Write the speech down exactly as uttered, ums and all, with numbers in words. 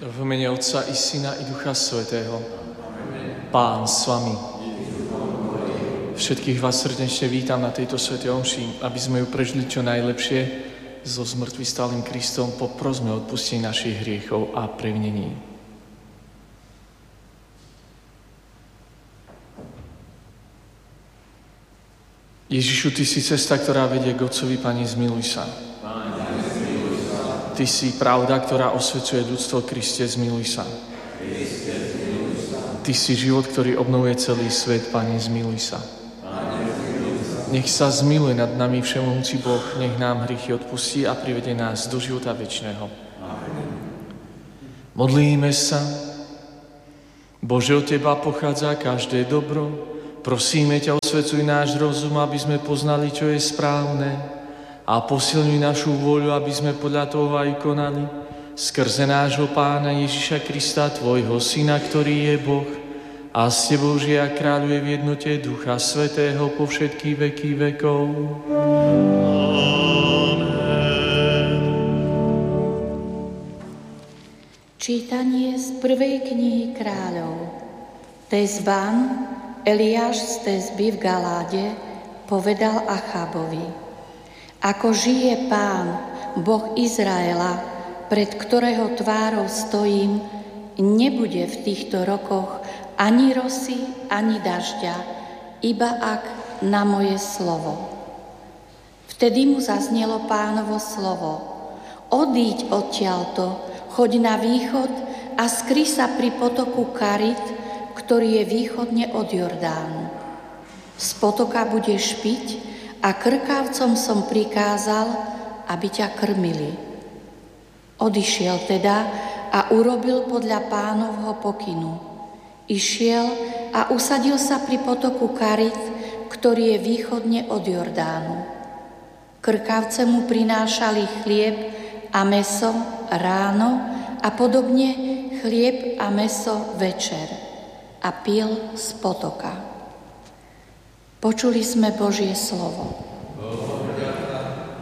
V mene Otca i Syna i Ducha Svätého. Pán s vami. Všetkých vás srdečne vítam na tejto svätej omši, aby sme ju prežili čo najlepšie so zmŕtvychvstalým Kristom. Poprosme o odpustenie našich hriechov a previnení. Ježišu, Ty si cesta, ktorá vedie k Otcovi, Pane, zmiluj sa. Ty si pravda, ktorá osvecuje ľudstvo, Kriste, zmiluj sa. Ty si život, ktorý obnovuje celý svet, Pane, zmiluj sa. Nech sa zmiluje nad nami všemohúci Boh, nech nám hriechy odpustí a privede nás do života večného. Modlíme sa. Bože, od Teba pochádza každé dobro. Prosíme ťa, osvecuj náš rozum, aby sme poznali, čo je správne, a posilňuj našu vôľu, aby sme podľa toho aj konali. Skrze nášho Pána Ježiša Krista, Tvojho Syna, ktorý je Boh, a s Tebou žije a kráľuje v jednote Ducha Svätého po všetky veky vekov. Amen. Čítanie z prvej knihy Kráľov. Tezbán, Eliáš z Tezby v Galáde, povedal Achabovi: Ako žije Pán, Boh Izraela, pred ktorého tvárou stojím, nebude v týchto rokoch ani rosy, ani dažďa, iba ak na moje slovo. Vtedy mu zaznelo Pánovo slovo: Odíď odtiaľto, choď na východ a skry sa pri potoku Karit, ktorý je východne od Jordánu. Z potoka budeš piť a krkavcom som prikázal, aby ťa krmili. Odišiel teda a urobil podľa Pánovho pokynu. Išiel a usadil sa pri potoku Karit, ktorý je východne od Jordánu. Krkavce mu prinášali chlieb a mäso ráno a podobne chlieb a mäso večer a pil z potoka. Počuli sme Božie slovo.